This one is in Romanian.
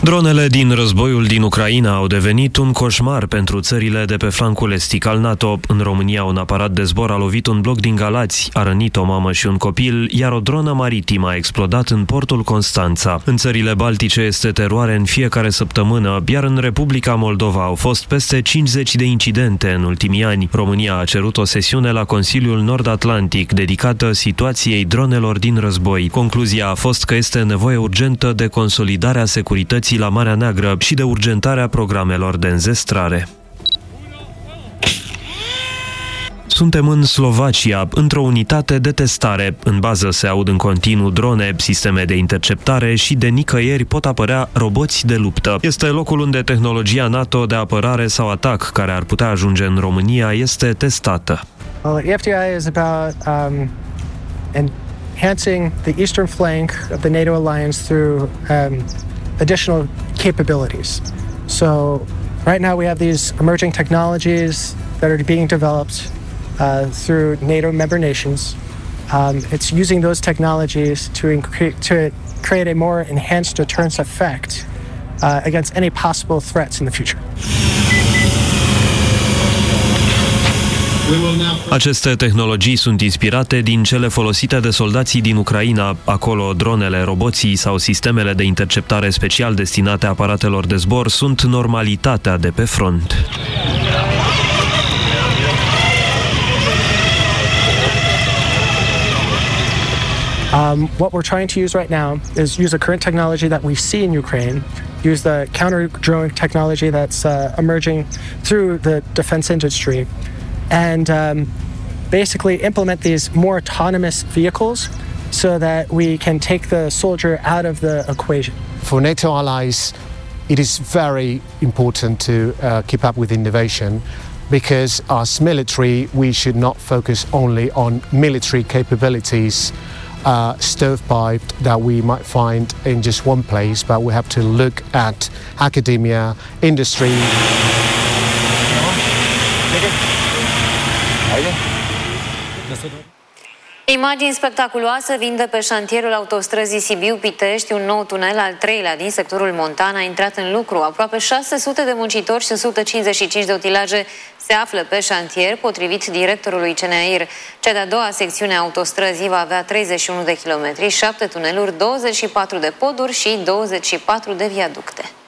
Dronele din războiul din Ucraina au devenit un coșmar pentru țările de pe flancul estic al NATO. În România, un aparat de zbor a lovit un bloc din Galați, a rănit o mamă și un copil, iar o dronă maritimă a explodat în portul Constanța. În țările baltice este teroare în fiecare săptămână, iar în Republica Moldova au fost peste 50 de incidente în ultimii ani. România a cerut o sesiune la Consiliul Nord-Atlantic dedicată situației dronelor din război. Concluzia a fost că este nevoie urgentă de consolidarea securității la Marea Neagră și de urgentarea programelor de înzestrare. Suntem în Slovacia, într-o unitate de testare. În bază se aud în continuu drone, sisteme de interceptare și de nicăieri pot apărea roboți de luptă. Este locul unde tehnologia NATO de apărare sau atac, care ar putea ajunge în România, este testată. EFDI is about enhancing the eastern flank of the NATO alliance through additional capabilities. So right now we have these emerging technologies that are being developed through NATO member nations. It's using those technologies to create a more enhanced deterrence effect against any possible threats in the future. Aceste tehnologii sunt inspirate din cele folosite de soldații din Ucraina. Acolo, dronele, roboții sau sistemele de interceptare special destinate aparatelor de zbor sunt normalitatea de pe front. What we're trying to use right now is use the current technology that we see in Ukraine, use the counter-drone technology that's emerging through the defense industry, and basically implement these more autonomous vehicles so that we can take the soldier out of the equation. For NATO allies, it is very important to keep up with innovation, because as military, we should not focus only on military capabilities stovepiped that we might find in just one place, but we have to look at academia, industry. Imagini spectaculoase vin de pe șantierul autostrăzii Sibiu-Pitești. Un nou tunel, al treilea din sectorul montan, a intrat în lucru. Aproape 600 de muncitori și 155 de utilaje se află pe șantier, potrivit directorului CNAIR. Cea de-a doua secțiune a autostrăzii va avea 31 de kilometri, 7 tuneluri, 24 de poduri și 24 de viaducte.